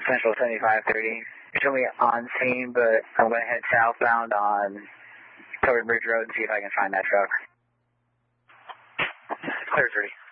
Central 7530. You told me on scene, but I'm going to head southbound on Covered Bridge Road and see if I can find that truck. Clear 30.